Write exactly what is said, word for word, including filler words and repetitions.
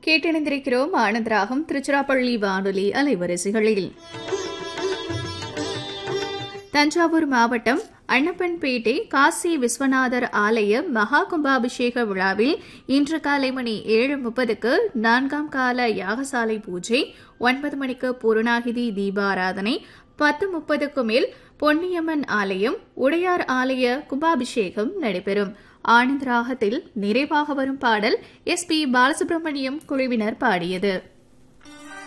கேட்டிணைந்திருக்கிறோம் ஆனந்தராகம் திருச்சிராப்பள்ளி வானொலி அலைவரிசைகளில். தஞ்சாவூர் மாவட்டம் அண்ணப்பன்பேட்டை காசி விஸ்வநாதர் ஆலய மகா கும்பாபிஷேக விழாவில் இன்று காலை மணி ஏழு முப்பதுக்கு நான்காம் கால யாகசாலை பூஜை, ஒன்பது மணிக்கு பூர்ணாகிதி தீபாராதனை, பத்து முப்பதுக்கு மேல் பொன்னியம்மன் ஆலயம் உடையார் ஆலய கும்பாபிஷேகம் நடைபெறும். ஆனந்தராகத்தில் நிறைவாக வரும் பாடல் எஸ் பி பாலசுப்ரமணியம் குழுவினர் பாடியது.